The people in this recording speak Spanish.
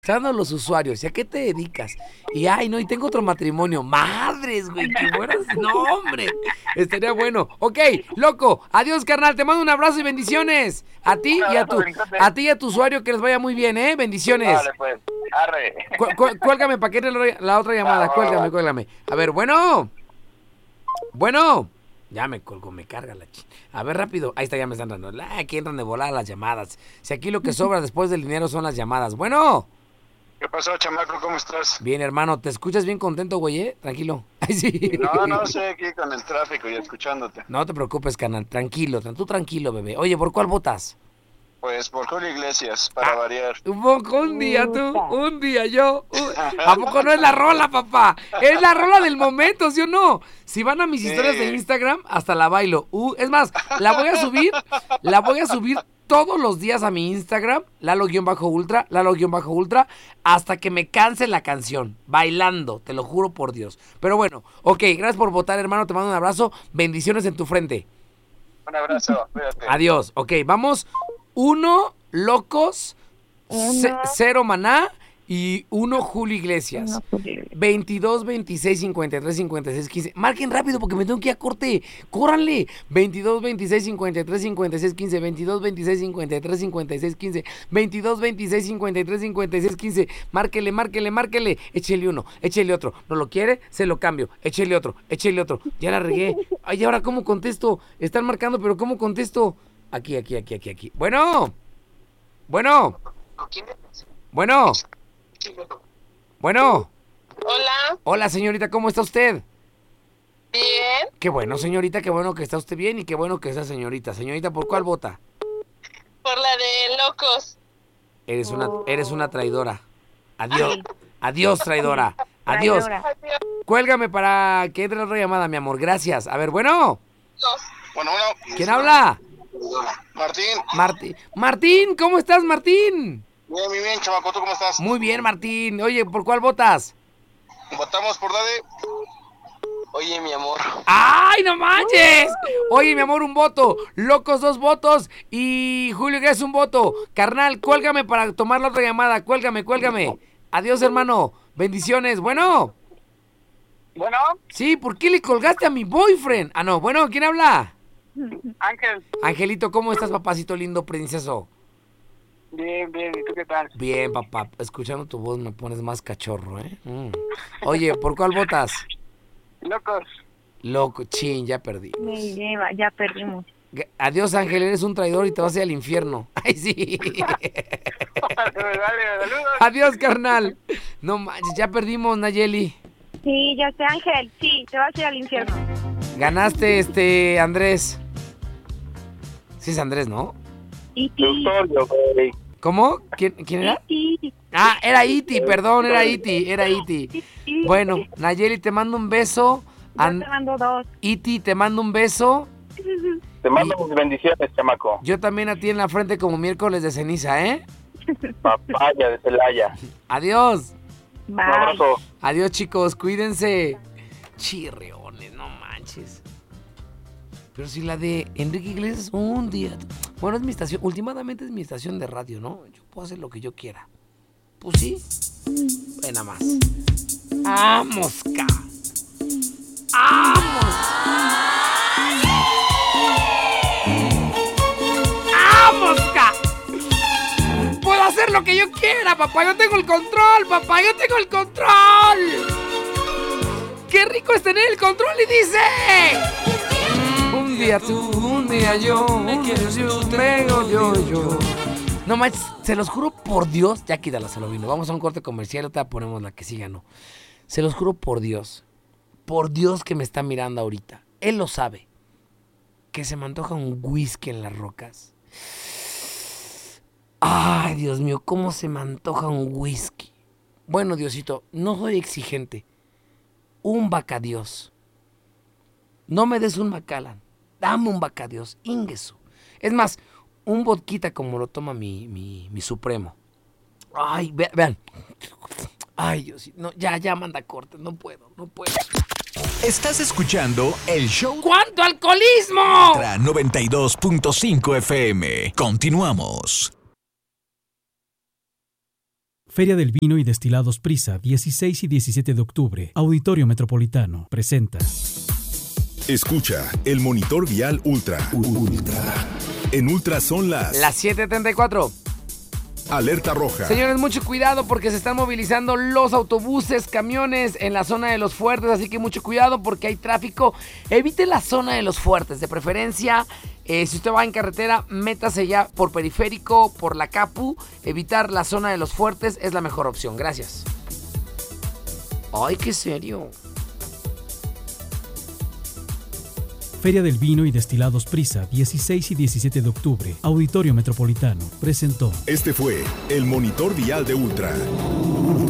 Registrando los usuarios. ¿Y a qué te dedicas? Y no, y tengo otro matrimonio. Madres, güey, qué buenas. No, hombre. Estaría bueno. Ok, loco. Adiós, carnal. Te mando un abrazo y bendiciones. A ti y a tu usuario, que les vaya muy bien, ¿eh? Bendiciones. Vale, pues. Arre. Cuélgame para que entre la otra llamada. Cuélgame. A ver, bueno. Ya me colgó, me carga la A ver, rápido. Ahí está, ya me están dando. Aquí entran de volada las llamadas. Si aquí lo que sobra después del dinero son las llamadas. Bueno. ¿Qué pasó, chamaco? ¿Cómo estás? Bien, hermano. ¿Te escuchas bien contento, güey? Tranquilo. Ay, sí. No, estoy aquí con el tráfico y escuchándote. No te preocupes, canal. Tranquilo, tú tranquilo, bebé. Oye, ¿por cuál votas? Pues por Julio Iglesias, para variar. Un día tú, un día yo. ¿A poco no es la rola, papá? Es la rola del momento, ¿sí o no? Si van a mis historias de Instagram, hasta la bailo. Es más, la voy a subir todos los días a mi Instagram, Lalo-Ultra, hasta que me canse la canción, bailando, te lo juro por Dios. Pero bueno, ok, gracias por votar, hermano, te mando un abrazo, bendiciones en tu frente. Un abrazo, cuídate. Adiós, ok, vamos, 1 Locos, 0 Maná y 1 Julio Iglesias. 22 26 53 56 15. Marquen rápido porque me tengo que ir a corte. Córranle. 22 26 53 56 15. 22 26 53 56 15. 22 26 53 56 15. Márquele. Échele uno, échele otro. ¿No lo quiere? Se lo cambio. Échele otro. Ya la regué. Ay, ¿ahora cómo contesto? Están marcando, pero ¿cómo contesto? Aquí. Bueno. Hola, señorita, ¿cómo está usted? Bien. Qué bueno, señorita, qué bueno que está usted bien y qué bueno que está señorita. Señorita, ¿por cuál vota? Por la de Locos. Eres una traidora. Adiós, traidora. Adiós. Cuélgame para que entre la otra llamada, mi amor. Gracias. A ver, bueno. Bueno. ¿Quién habla? Martín. Martín, ¿cómo estás, Martín? Bien, chamaco, ¿tú cómo estás? Muy bien, Martín. Oye, ¿por cuál votas? Votamos por la de... Oye, mi amor. ¡Ay, no manches! Oye, mi amor, un voto. Locos, 2 votos. Y Julio Iglesias, 1 voto. Carnal, cuélgame para tomar la otra llamada. Cuélgame. Adiós, hermano. Bendiciones. Bueno. Bueno. Sí, ¿por qué le colgaste a mi boyfriend? No. Bueno, ¿quién habla? Ángel. Angelito, ¿cómo estás, papacito lindo, princeso? Bien, ¿y tú qué tal? Bien, papá. Escuchando tu voz me pones más cachorro, ¿eh? Oye, ¿por cuál votas? Locos. Loco, ya perdí. Me lleva, ya perdimos. Adiós, Ángel, eres un traidor y te vas a ir al infierno. Ay, sí. Dale, saludos. Adiós, carnal. No manches, ya perdimos, Nayeli. Sí, ya sé, Ángel. Sí, te vas a ir al infierno. Ganaste, Andrés. Sí es Andrés, ¿no? Iti. ¿Cómo? ¿Quién era? Iti. Era Iti, perdón, era Iti. Bueno, Nayeli, te mando un beso. Yo te mando 2. Iti, te mando un beso. Te mando mis bendiciones, chamaco. Yo también a ti en la frente como miércoles de ceniza, ¿eh? Papaya de Celaya. Adiós. Bye. Un abrazo. Adiós, chicos, cuídense. Chirreones, no manches. Pero si la de Enrique Iglesias, un día. Bueno, es mi estación, últimamente es mi estación de radio, ¿no? Yo puedo hacer lo que yo quiera. Pues sí. Ve nada más. ¡Vamos, ca! ¡Vamos! ¡Vamos, ca! Puedo hacer lo que yo quiera, papá. Yo tengo el control, papá. Yo tengo el control. ¡Qué rico es tener el control! Y dice... Un día tú, un día yo, me quieres yo, tengo yo. No manches, se los juro por Dios, ya quítala, se lo vino. Vamos a un corte comercial, ahorita ponemos la que siga, ¿no? Se los juro por Dios que me está mirando ahorita. Él lo sabe. Que se me antoja un whisky en las rocas. Ay, Dios mío, cómo se me antoja un whisky. Bueno, Diosito, no soy exigente. Un Bacadios. No me des un Macallan. Dame un Bacadios, Ingesu. Es más, un vodquita como lo toma mi Supremo. Ay, vean. Ay, Dios, no, ya manda corte, no puedo. Estás escuchando el show ¡Cuánto alcoholismo! Ultra 92.5 FM. Continuamos. Feria del Vino y Destilados Prisa, 16 y 17 de octubre. Auditorio Metropolitano presenta. Escucha el monitor vial Ultra. En Ultra son las 7:34. Alerta roja. Señores, mucho cuidado porque se están movilizando los autobuses, camiones en la zona de los fuertes, así que mucho cuidado porque hay tráfico. Evite la zona de los fuertes, de preferencia. Si usted va en carretera, métase ya por periférico, por la Capu. Evitar la zona de los fuertes es la mejor opción. Gracias. Ay, qué serio. Feria del Vino y Destilados Prisa, 16 y 17 de octubre. Auditorio Metropolitano presentó. Este fue el monitor vial de Ultra.